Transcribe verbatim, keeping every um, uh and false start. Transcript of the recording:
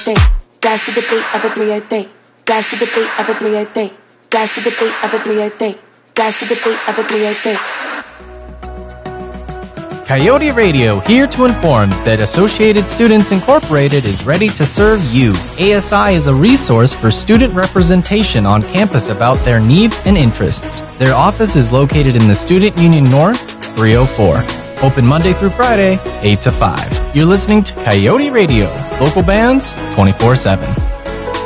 think. Dance to the beat of a three eight three. Dance to the beat of a three eight three. Dance to the beat of a three eight three. Dance to the beat of a three eight three. Coyote Radio, here to inform that Associated Students Incorporated is ready to serve you. A S I is a resource for student representation on campus about their needs and interests. Their office is located in the Student Union North, three oh four. Open Monday through Friday, eight to five. You're listening to Coyote Radio, local bands, twenty-four seven.